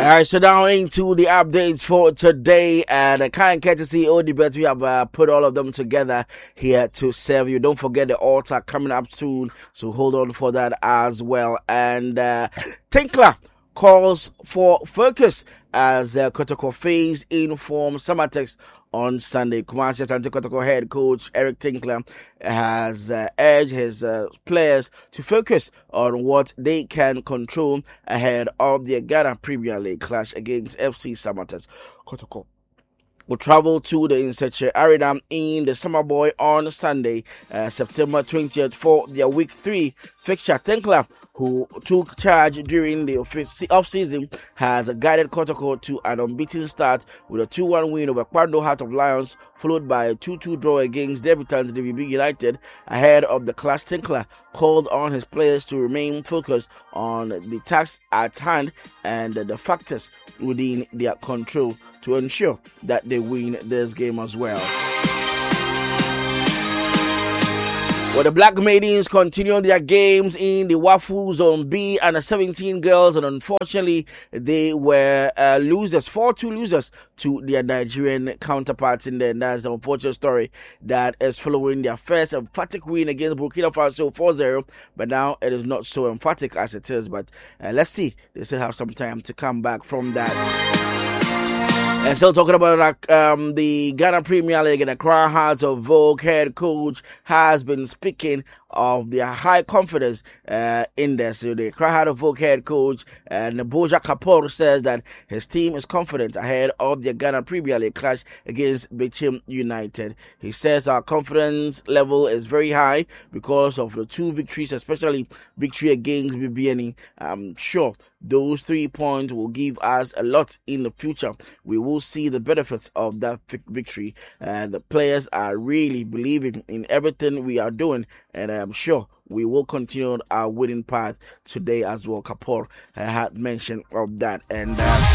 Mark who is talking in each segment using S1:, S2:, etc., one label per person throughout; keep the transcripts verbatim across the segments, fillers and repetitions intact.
S1: right, so now into the updates for today, and uh, kind courtesy Odibet, we have uh, put all of them together here to serve you. Don't forget the altar coming up soon, so hold on for that as well. And uh, Tinkler calls for focus as uh, Kotoko face inform Samatex on Sunday. Kumasi Asante Kotoko head coach Eric Tinkler has uh, urged his uh, players to focus on what they can control ahead of the Ghana Premier League clash against F C Samatex. Kotoko will travel to the Inseche Arena in the Summer Boy on Sunday, uh, September twentieth for their week three fixture. Tinkler, who took charge during the off-season, has guided Kotoko to an unbeaten start with a two one win over Kwando Heart of Lions, followed by a two two draw against debutants D B B United. Ahead of the clash, Tinkler called on his players to remain focused on the task at hand and the factors within their control to ensure that they win this game as well. Well, the Black Maidens continue their games in the Wafu Zone B and the seventeen girls, and unfortunately, they were uh, losers, four two losers to their Nigerian counterparts in there. And that's the unfortunate story that is following their first emphatic win against Burkina Faso four zero, but now it is not so emphatic as it is. But uh, let's see, they still have some time to come back from that. And still talking about um, the Ghana Premier League, and Accra Hearts of Vogue head coach has been speaking of their high confidence uh, in this. So the Accra Hearts of Vogue head coach uh, Neboja Kapoor says that his team is confident ahead of the Ghana Premier League clash against Bichim United. He says our confidence level is very high because of the two victories, especially victory against B B N E. I'm sure those three points will give us a lot in the future. We will see the benefits of that victory. And the players are really believing in everything we are doing, and I'm sure we will continue our winning path today as well. Kapoor uh, had mentioned of that. And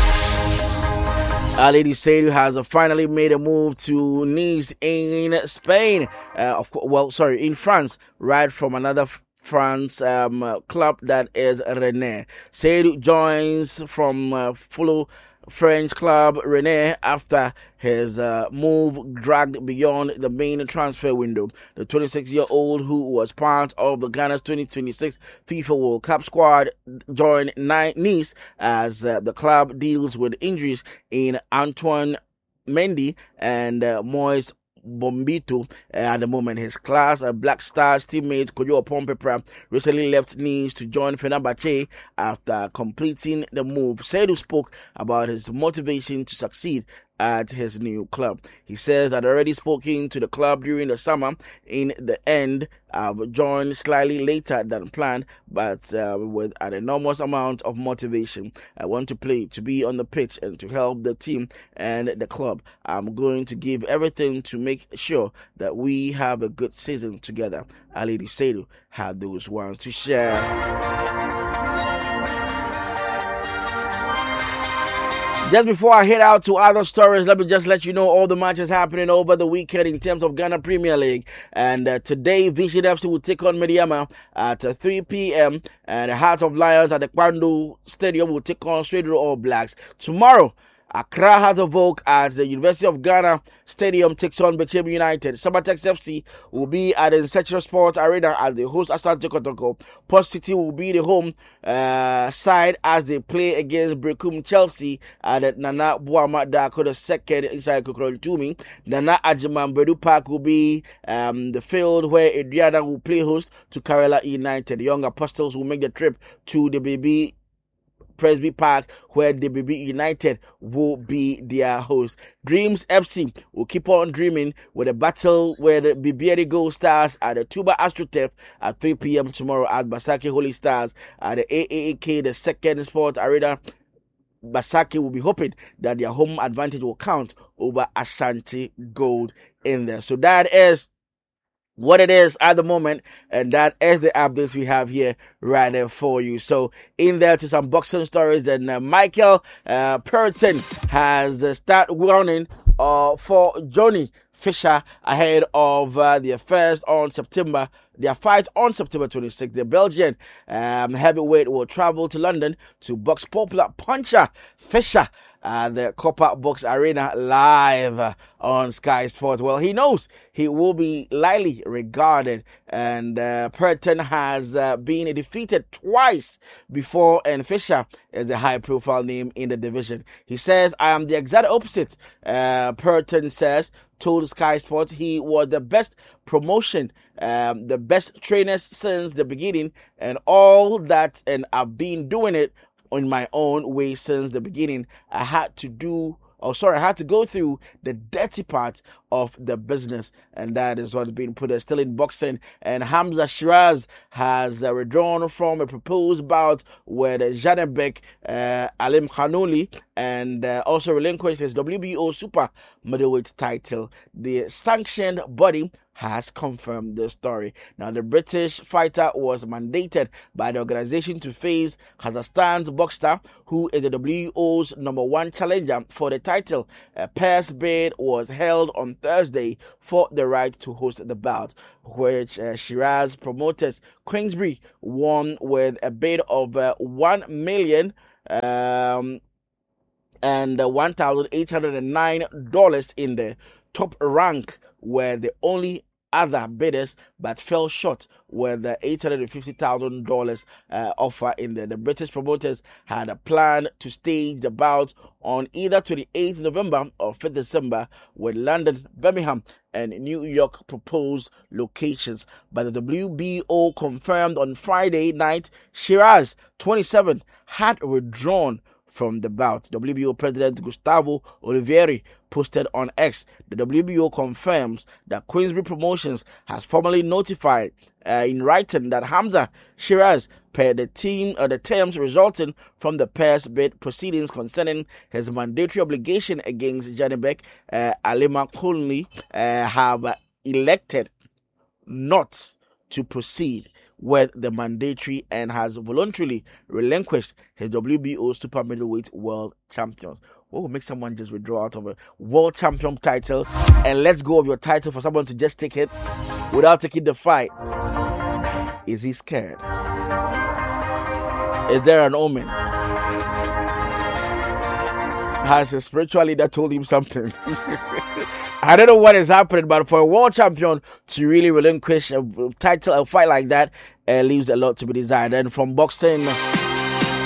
S1: uh, Our Lady Seydu has uh, finally made a move to Nice in Spain. Uh, of course, well, sorry, in France, right from another f- France um, uh, club that is Rennes. Seydu joins from uh, Fulham French club Rennes after his uh, move dragged beyond the main transfer window. The twenty-six-year-old, who was part of the Ghana's twenty twenty-six FIFA World Cup squad, joined Nice as uh, the club deals with injuries in Antoine Mendy and uh, Moise Bombito. Uh, at the moment, his class uh, Black Stars teammate Kojo Pompepra recently left Nice to join Fenerbahce after completing the move. Seydu spoke about his motivation to succeed at his new club. He says that already spoken to the club during the summer. In the end, I've joined slightly later than planned, but uh, with an enormous amount of motivation. I want to play, to be on the pitch, and to help the team and the club. I'm going to give everything to make sure that we have a good season together. Alidi Seydu had those ones to share. Just before I head out to other stories, let me just let you know all the matches happening over the weekend in terms of Ghana Premier League. And uh, today, Vision F C will take on Mediama at uh, three p.m. And the Heart of Lions at the Kwando Stadium will take on Straight All Blacks. Tomorrow, Accra Heart of Oak at the University of Ghana Stadium takes on Bichim United. Samatex F C will be at the Insecho Sports Arena as they host Asante Kotoko. Port City will be the home uh, side as they play against Brekum Chelsea at Nana Buama Dako the second inside Kokorontumi. Nana Ajiman Bedu Park will be um, the field where Adriana will play host to Kerala United. The Young Apostles will make the trip to the B B Presby Park, where the B B United will be their host. Dreams F C will keep on dreaming with a battle where the B B A Gold Stars at the Tuba AstroTurf at three p.m. tomorrow at Basaki Holy Stars at the A A A K, the second sport arena. Basaki will be hoping that their home advantage will count over Ashanti Gold in there. So that is what it is at the moment, and that is the updates we have here right there for you. So in there to some boxing stories, and uh, Michael uh, Purton has uh, started running uh, for Johnny Fisher ahead of uh, their first on September their fight on September twenty-sixth. The Belgian um, heavyweight will travel to London to box popular puncher Fisher at the Copper Box Arena live uh, on Sky Sports. Well, he knows he will be highly regarded, and uh, Purton has uh, been defeated twice before, and Fisher is a high-profile name in the division. He says, I am the exact opposite, uh, Purton says, told Sky Sports. He was the best promotion, um, the best trainers since the beginning, and all that, and I've been doing it in my own way since the beginning. I had to do, oh sorry, I had to go through the dirty part of the business, and that is what's being put. Still in boxing, and Hamza Shiraz has uh, withdrawn from a proposed bout with Janebek uh, Alim Khanouli, and uh, also relinquished his W B O super middleweight title. The sanctioned body has confirmed the story. Now, the British fighter was mandated by the organization to face Kazakhstan's boxer, who is the W B O's number one challenger for the title. A pairs bid was held on Thursday for the right to host the bout, which uh, Shiraz promoters Queensbury won with a bid of uh, one million um, and uh, one thousand eight hundred and nine dollars in the top rank were the only other bidders, but fell short with the eight hundred fifty thousand dollars uh, offer in there. The British promoters had a plan to stage the bout on either twenty-eighth November or fifth December, with London, Birmingham, and New York proposed locations. But the W B O confirmed on Friday night Shiraz, twenty-seven, had withdrawn from the bout. W B O President Gustavo Olivieri posted on X. The W B O confirms that Queensbury Promotions has formally notified uh, in writing that Hamza Shiraz paid the team uh, the terms resulting from the pairs bid proceedings concerning his mandatory obligation against Janebek uh, Alima Khanouli uh, have uh, elected not to proceed with the mandatory and has voluntarily relinquished his W B O super middleweight world champions. What will make someone just withdraw out of a world champion title and let go of your title for someone to just take it without taking the fight? Is he scared? Is there an omen? Has a spiritual leader told him something? I don't know what is happening, but for a world champion to really relinquish a title, a fight like that, uh, leaves a lot to be desired. And from boxing